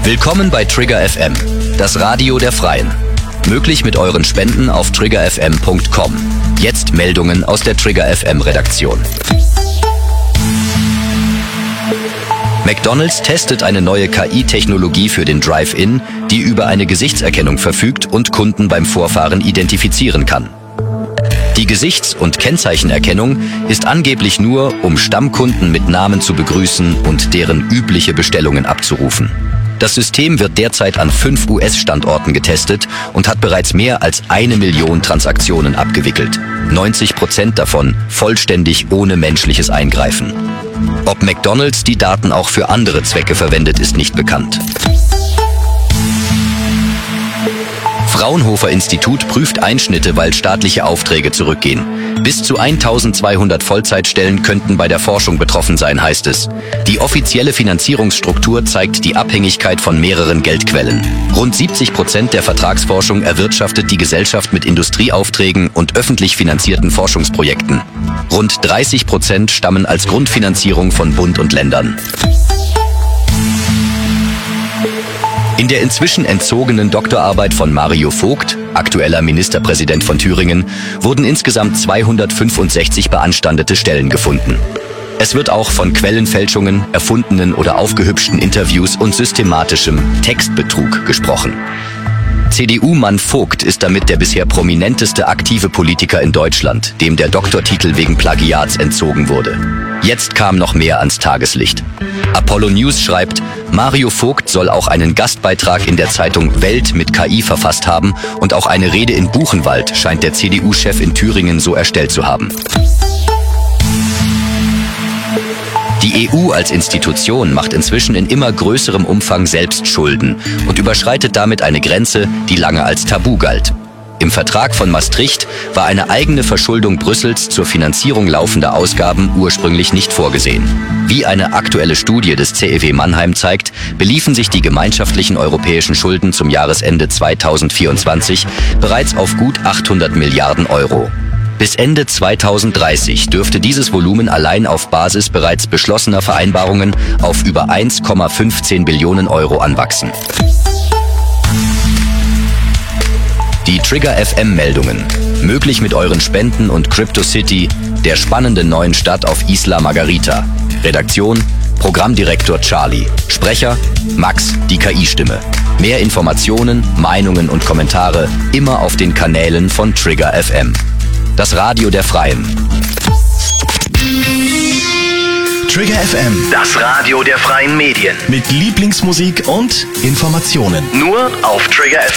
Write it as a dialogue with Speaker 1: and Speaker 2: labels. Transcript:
Speaker 1: Willkommen bei Trigger FM, das Radio der Freien. Möglich mit euren Spenden auf triggerfm.com. Jetzt Meldungen aus der Trigger FM Redaktion. McDonald's testet eine neue KI-Technologie für den Drive-In, die über eine Gesichtserkennung verfügt und Kunden beim Vorfahren identifizieren kann. Die Gesichts- und Kennzeichenerkennung ist angeblich nur, um Stammkunden mit Namen zu begrüßen und deren übliche Bestellungen abzurufen. Das System wird derzeit an 5 US-Standorten getestet und hat bereits mehr als 1 Million Transaktionen abgewickelt. 90% davon vollständig ohne menschliches Eingreifen. Ob McDonald's die Daten auch für andere Zwecke verwendet, ist nicht bekannt. Fraunhofer Institut prüft Einschnitte, weil staatliche Aufträge zurückgehen. Bis zu 1200 Vollzeitstellen könnten bei der Forschung betroffen sein, heißt es. Die offizielle Finanzierungsstruktur zeigt die Abhängigkeit von mehreren Geldquellen. Rund 70% der Vertragsforschung erwirtschaftet die Gesellschaft mit Industrieaufträgen und öffentlich finanzierten Forschungsprojekten. Rund 30% stammen als Grundfinanzierung von Bund und Ländern. In der inzwischen entzogenen Doktorarbeit von Mario Vogt, aktueller Ministerpräsident von Thüringen, wurden insgesamt 265 beanstandete Stellen gefunden. Es wird auch von Quellenfälschungen, erfundenen oder aufgehübschten Interviews und systematischem Textbetrug gesprochen. CDU-Mann Vogt ist damit der bisher prominenteste aktive Politiker in Deutschland, dem der Doktortitel wegen Plagiats entzogen wurde. Jetzt kam noch mehr ans Tageslicht. Apollo News schreibt, Mario Vogt soll auch einen Gastbeitrag in der Zeitung Welt mit KI verfasst haben und auch eine Rede in Buchenwald scheint der CDU-Chef in Thüringen so erstellt zu haben. Die EU als Institution macht inzwischen in immer größerem Umfang selbst Schulden und überschreitet damit eine Grenze, die lange als Tabu galt. Im Vertrag von Maastricht war eine eigene Verschuldung Brüssels zur Finanzierung laufender Ausgaben ursprünglich nicht vorgesehen. Wie eine aktuelle Studie des CEW Mannheim zeigt, beliefen sich die gemeinschaftlichen europäischen Schulden zum Jahresende 2024 bereits auf gut 800 Milliarden Euro. Bis Ende 2030 dürfte dieses Volumen allein auf Basis bereits beschlossener Vereinbarungen auf über 1,15 Billionen Euro anwachsen. Die Trigger FM Meldungen. Möglich mit euren Spenden und CryptoCity, der spannenden neuen Stadt auf Isla Margarita. Redaktion, Programmdirektor Charlie. Sprecher, Max, die KI-Stimme. Mehr Informationen, Meinungen und Kommentare immer auf den Kanälen von Trigger FM. Das Radio der Freien.
Speaker 2: Trigger FM,
Speaker 3: das Radio der freien Medien.
Speaker 2: mit Lieblingsmusik und Informationen.
Speaker 3: Nur auf Trigger FM.